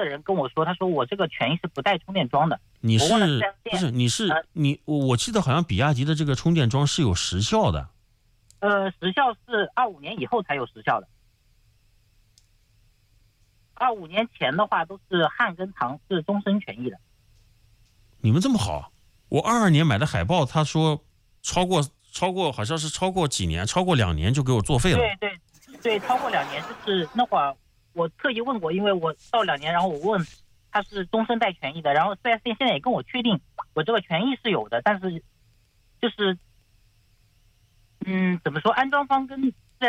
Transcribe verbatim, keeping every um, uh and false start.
的人跟我说，他说我这个权益是不带充电桩的。 你是不是你是、呃、你？我记得好像比亚迪的这个充电桩是有时效的。 呃，时效是二五年以后才有时效的。二五年前的话都是汉跟唐是终身权益的。 你们这么好，我二二年买的海豹，他说超过超过好像是超过几年，超过两年就给我作废了。 对对对，超过两年就是那会儿我特意问过，因为我到两年，然后我问他是终身带权益的，然后 四 S 店现在也跟我确定我这个权益是有的，但是就是嗯怎么说，安装方跟